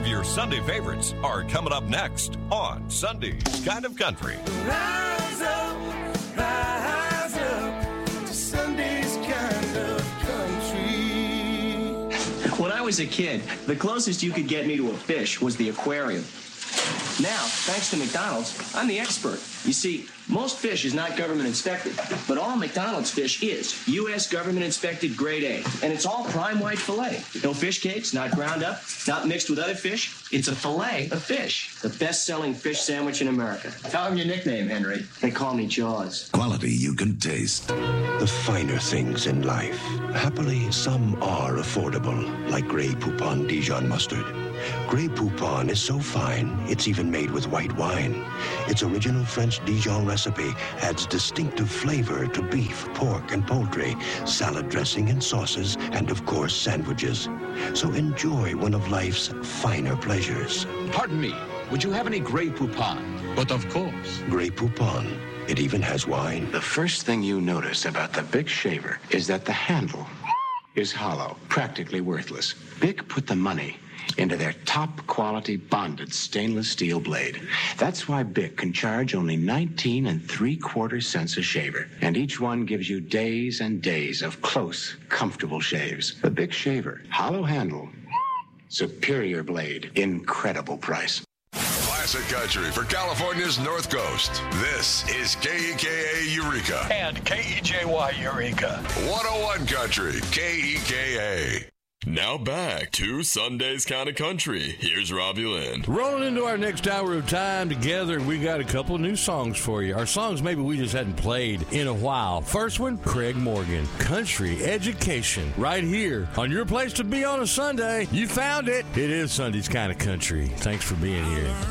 of your Sunday favorites are coming up next on Sunday's Kind of Country. Rise up to Sunday's Kind of Country. When I was a kid, the closest you could get me to a fish was the aquarium. Now, thanks to McDonald's, I'm the expert. You see, most fish is not government inspected, but all McDonald's fish is U.S. government inspected grade A, and it's all prime white filet. No fish cakes, not ground up, not mixed with other fish. It's a filet of fish, the best-selling fish sandwich in America. Tell them your nickname, Henry. They call me Jaws. Quality you can taste. The finer things in life. Happily, some are affordable, like Grey Poupon Dijon mustard. Grey Poupon is so fine, it's even made with white wine. Its original French Dijon recipe adds distinctive flavor to beef, pork, and poultry, salad dressing and sauces, and of course, sandwiches. So enjoy one of life's finer pleasures. Pardon me, would you have any Grey Poupon? But of course. Grey Poupon. It even has wine. The first thing you notice about the Bic shaver is that the handle is hollow, practically worthless. Bic put the money into their top-quality bonded stainless steel blade. That's why Bic can charge only 19 3/4 cents a shaver, and each one gives you days and days of close, comfortable shaves. The Bic shaver, hollow handle, superior blade, incredible price. Classic country for California's North Coast. This is KEKA Eureka. And KEJY Eureka. 101 Country, KEKA. Now back to Sunday's Kind of Country. Here's Robbie Lynn. Rolling into our next hour of time together, we got a couple of new songs for you. Our songs maybe we just hadn't played in a while. First one, Craig Morgan, Country Education, right here on your place to be on a Sunday. You found it. It is Sunday's Kind of Country. Thanks for being here.